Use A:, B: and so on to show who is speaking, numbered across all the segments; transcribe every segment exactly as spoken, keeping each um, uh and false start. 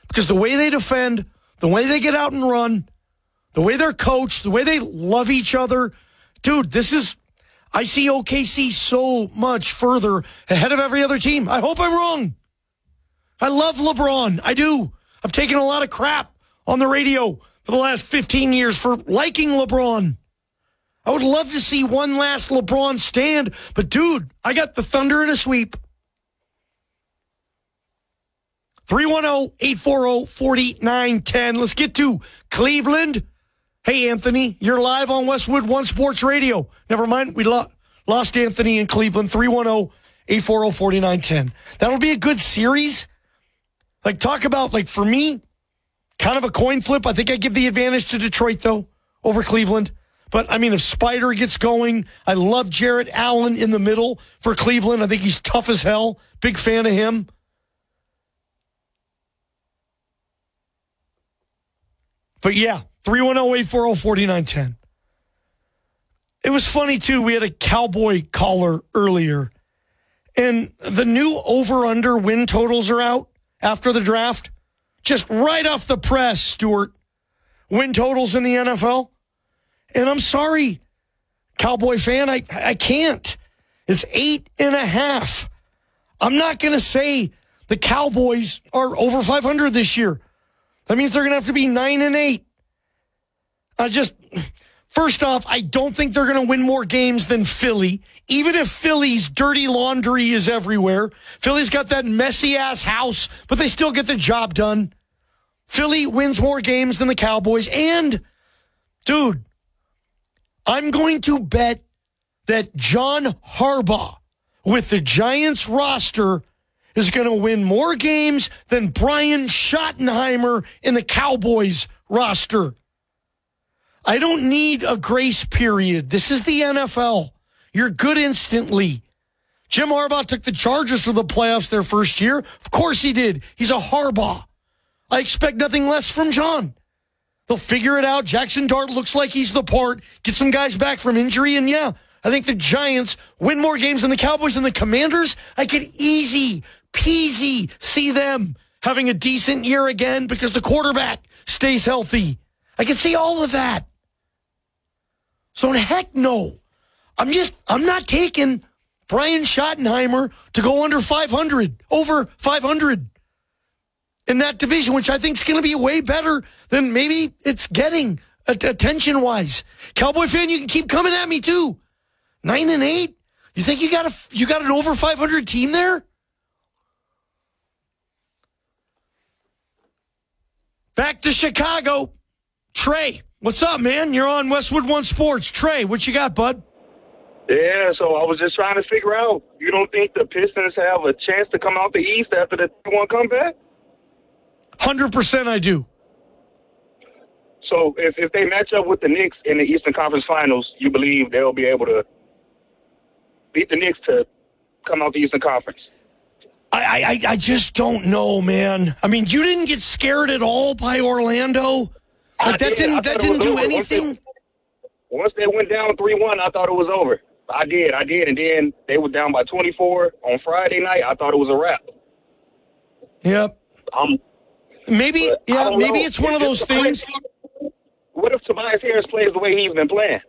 A: Because the way they defend, the way they get out and run, the way they're coached, the way they love each other, dude, this is, I see O K C so much further ahead of every other team. I hope I'm wrong. I love LeBron. I do. I've taken a lot of crap on the radio for the last fifteen years for liking LeBron. I would love to see one last LeBron stand, but dude, I got the Thunder in a sweep. three one zero, eight four zero, four nine one zero. Let's get to Cleveland. Hey, Anthony, you're live on Westwood One Sports Radio. Never mind, we lo- lost Anthony in Cleveland. three one zero, eight four zero, four nine one zero. That'll be a good series. Like, talk about, like, for me, kind of a coin flip. I think I give the advantage to Detroit, though, over Cleveland. But, I mean, if Spider gets going, I love Jarrett Allen in the middle for Cleveland. I think he's tough as hell. Big fan of him. But, yeah, three one zero, eight four zero, four nine one zero. It was funny, too. We had a Cowboy caller earlier. And the new over-under win totals are out after the draft. Just right off the press, Stuart. Win totals in the N F L. And I'm sorry, Cowboy fan, I, I can't. It's eight and a half. I'm not going to say the Cowboys are over five hundred this year. That means they're going to have to be nine and eight. I just, first off, I don't think they're going to win more games than Philly. Even if Philly's dirty laundry is everywhere. Philly's got that messy-ass house, but they still get the job done. Philly wins more games than the Cowboys. And, dude, I'm going to bet that John Harbaugh with the Giants roster is going to win more games than Brian Schottenheimer in the Cowboys roster. I don't need a grace period. This is the N F L. You're good instantly. Jim Harbaugh took the Chargers to the playoffs their first year. Of course he did. He's a Harbaugh. I expect nothing less from John. They'll figure it out. Jackson Dart looks like he's the part. Get some guys back from injury, and yeah, I think the Giants win more games than the Cowboys and the Commanders. I could easy peasy see them having a decent year again because the quarterback stays healthy. I can see all of that. So heck no. I'm just, I'm not taking Brian Schottenheimer to go under five hundred, over five hundred in that division, which I think is going to be way better than maybe it's getting attention-wise. Cowboy fan, you can keep coming at me too. Nine and eight? You think you got a, you got an over five hundred team there? Back to Chicago. Trey, what's up, man? You're on Westwood One Sports. Trey, what you got, bud?
B: Yeah, so I was just trying to figure out, you don't think the Pistons have a chance to come out the East after the two one comeback?
A: one hundred percent I do.
B: So if, if they match up with the Knicks in the Eastern Conference Finals, you believe they'll be able to beat the Knicks to come out the Eastern Conference?
A: I, I, I just don't know, man. I mean, you didn't get scared at all by Orlando? Like, that didn't, that didn't do anything?
B: Once they, once they went down three one, I thought it was over. I did, I did. And then they were down by twenty-four on Friday night. I thought it was a wrap.
A: Yep.
B: Um,
A: maybe, yeah, maybe
B: know.
A: it's one of those things.
B: What if Tobias Harris plays the way he's been playing?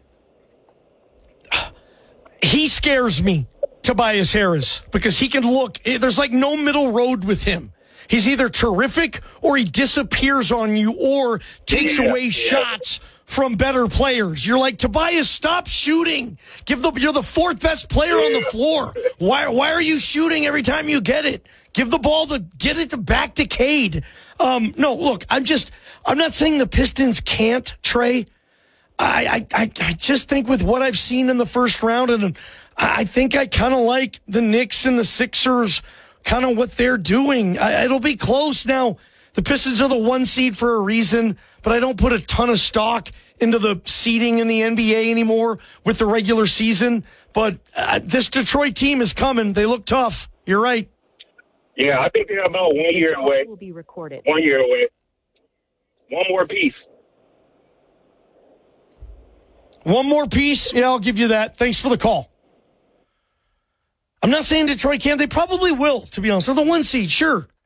A: He scares me, Tobias Harris, because he can look. There's like no middle road with him. He's either terrific or he disappears on you or takes
B: yeah,
A: away
B: yeah.
A: shots from better players. You're like, Tobias, stop shooting. Give the you're the fourth best player on the floor. Why why are you shooting every time you get it? Give the ball the get it to back to Cade. Um, no, look, I'm just I'm not saying the Pistons can't, Trey. I I I, I just think with what I've seen in the first round, and I think I kind of like the Knicks and the Sixers, kind of what they're doing. I, it'll be close now. The Pistons are the one seed for a reason, but I don't put a ton of stock into the seeding in the N B A anymore with the regular season. But uh, this Detroit team is coming. They look tough. You're right.
B: Yeah, I think they're about one year away.
C: Will be recorded.
B: One year away. One more piece.
A: One more piece? Yeah, I'll give you that. Thanks for the call. I'm not saying Detroit can't. They probably will, to be honest. They're the one seed, sure.